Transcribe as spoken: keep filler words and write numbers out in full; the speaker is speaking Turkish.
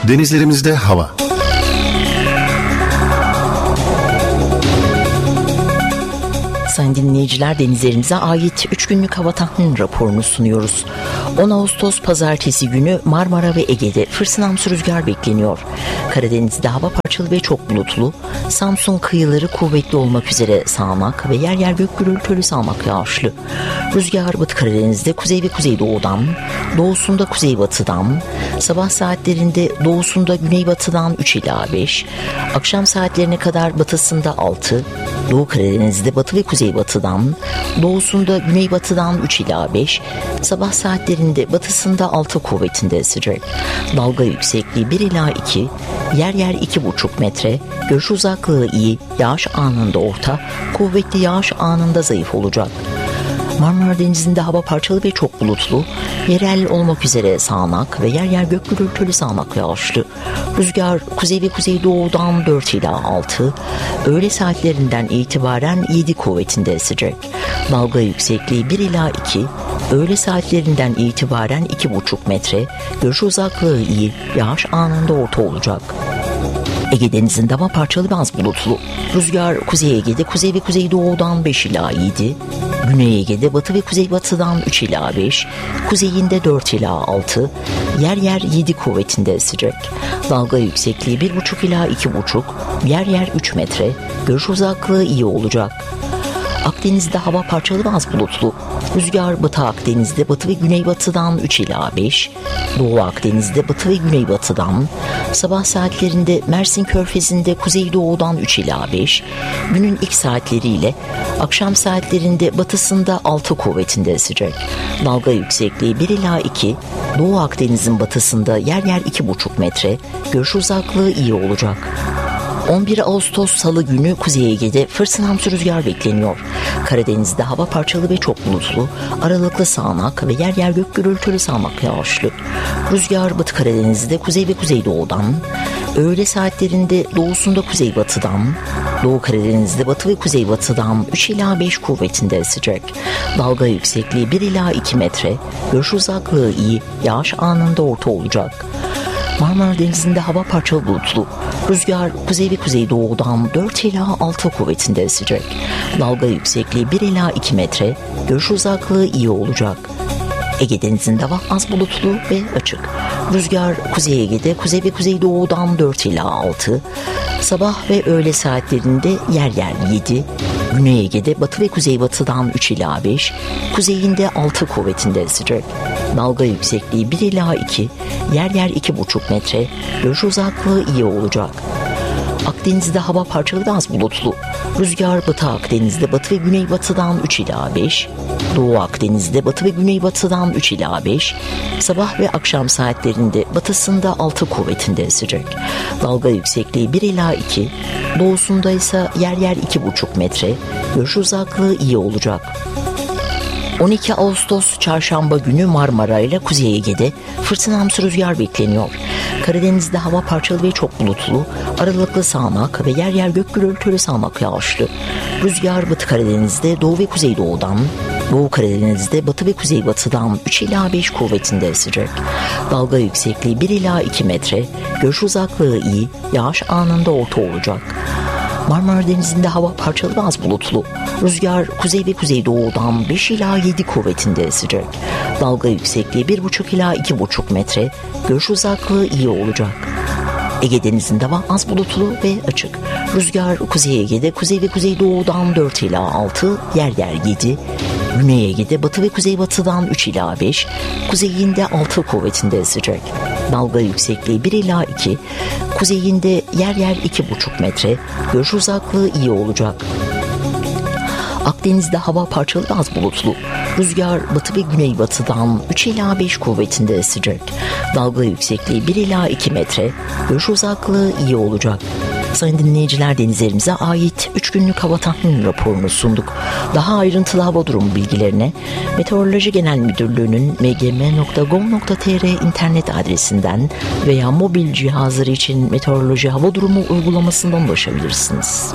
Denizlerimizde hava. Sayın dinleyiciler, denizlerimize ait üç günlük hava tahmin raporunu sunuyoruz. on Ağustos Pazartesi günü Marmara ve Ege'de fırtınamsı rüzgar bekleniyor. Karadeniz'de hava parçalı ve çok bulutlu. Samsun kıyıları kuvvetli olmak üzere sağanak ve yer yer gök gürültülü sağanak yağışlı. Rüzgar Batı Karadeniz'de kuzey ve kuzeydoğudan, doğusunda kuzeybatıdan, sabah saatlerinde doğusunda güneybatıdan üç ila beş, akşam saatlerine kadar batısında altı, Doğu Karadeniz'de batı ve kuzeybatıdan, doğusunda güneybatıdan üç ila beş, sabah saatlerinde batısında altı kuvvetinde esecek. Dalga yüksekliği bir ila iki, yer yer iki buçuk metre, görüş uzaklığı iyi, yağış anında orta, kuvvetli yağış anında zayıf olacak. Marmara Denizi'nde hava parçalı ve çok bulutlu, yerel olmak üzere sağanak ve yer yer gök gürültülü sağanak yağışlı. Rüzgar kuzey ve kuzeydoğudan dört ila altı, öğle saatlerinden itibaren yedi kuvvetinde esecek. Dalga yüksekliği bir ila iki, öğle saatlerinden itibaren iki buçuk metre, görüş uzaklığı iyi, yağış anında orta olacak. Ege Denizi'nde hava parçalı ve az bulutlu. Rüzgar Kuzey Ege'de kuzey ve kuzeydoğudan beş ila yedi, Güney Ege'de batı ve kuzeybatıdan üç ila beş, kuzeyinde dört ila altı, yer yer yedi kuvvetinde esecek. Dalga yüksekliği bir buçuk ila iki buçuk, yer yer üç metre, görüş uzaklığı iyi olacak. Akdeniz'de hava parçalı ve az bulutlu. Rüzgar Batı Akdeniz'de batı ve güneybatıdan üç ila beş, Doğu Akdeniz'de batı ve güneybatıdan, sabah saatlerinde Mersin Körfezi'nde kuzeydoğudan üç ila beş, günün ilk saatleriyle akşam saatlerinde batısında altı kuvvetinde esecek. Dalga yüksekliği bir ila iki, Doğu Akdeniz'in batısında yer yer iki buçuk metre, görüş uzaklığı iyi olacak. on bir Ağustos Salı günü Kuzey Ege'de fırtınamsı rüzgar bekleniyor. Karadeniz'de hava parçalı ve çok bulutlu, aralıklı sağanak ve yer yer gök gürültülü sağanak yağışlı. Rüzgar Batı Karadeniz'de kuzey ve kuzeydoğudan, öğle saatlerinde doğusunda kuzeybatıdan, Doğu Karadeniz'de batı ve kuzeybatıdan üç ila beş kuvvetinde esecek. Dalga yüksekliği bir ila iki metre, görüş uzaklığı iyi, yağış anında orta olacak. Marmara Denizi'nde hava parçalı bulutlu. Rüzgar kuzey ve kuzeydoğudan dört ila altı kuvvetinde esecek. Dalga yüksekliği bir ila iki metre, görüş uzaklığı iyi olacak. Ege Denizi'nde hava az bulutlu ve açık. Rüzgar Kuzey Ege'de kuzey ve kuzeydoğudan dört ila altı, sabah ve öğle saatlerinde yer yer yedi, Güney Ege'de batı ve kuzeybatıdan üç ila beş, kuzeyinde altı kuvvetinde esecek. Dalga yüksekliği bir ila iki, yer yer iki buçuk metre, görüş uzaklığı iyi olacak. Akdeniz'de hava parçalı ve az bulutlu. Rüzgar Batı Akdeniz'de batı ve güneybatıdan üç ila beş, Doğu Akdeniz'de batı ve güneybatıdan üç ila beş, sabah ve akşam saatlerinde batısında altı kuvvetinde esecek. Dalga yüksekliği bir ila iki, doğusunda ise yer yer iki buçuk metre, görüş uzaklığı iyi olacak. on iki Ağustos Çarşamba günü Marmara ile Kuzey Ege'de fırtınamsı rüzgar bekleniyor. Karadeniz'de hava parçalı ve çok bulutlu, aralıklı sağanak ve yer yer gök gürültülü sağanak yağışlı. Rüzgar Batı Karadeniz'de doğu ve kuzeydoğudan, Doğu Karadeniz'de batı ve kuzeybatıdan üç ila beş kuvvetinde esecek. Dalga yüksekliği bir ila iki metre, görüş uzaklığı iyi, yağış anında orta olacak. Marmara Denizi'nde hava parçalı ve az bulutlu. Rüzgar kuzey ve kuzeydoğudan beş ila yedi kuvvetinde esecek. Dalga yüksekliği bir buçuk ila iki buçuk metre, görüş uzaklığı iyi olacak. Ege Denizi'nde hava az bulutlu ve açık. Rüzgar Kuzey Ege'de kuzey ve kuzeydoğudan dört ila altı, yer yer yedi, Güney Ege'de batı ve kuzeybatıdan üç ila beş, kuzeyinde altı kuvvetinde esecek. Dalga yüksekliği bir ila iki, kuzeyinde yer yer iki buçuk metre, görüş uzaklığı iyi olacak. Akdeniz'de hava parçalı ve az bulutlu. Rüzgar batı ve güneybatıdan üç ila beş kuvvetinde esecek. Dalga yüksekliği bir ila iki metre, görüş uzaklığı iyi olacak. Sayın dinleyiciler, denizlerimize ait üç günlük hava tahmin raporunu sunduk. Daha ayrıntılı hava durumu bilgilerine Meteoroloji Genel Müdürlüğü'nün m g m nokta gov nokta t r internet adresinden veya mobil cihazları için meteoroloji hava durumu uygulamasından ulaşabilirsiniz.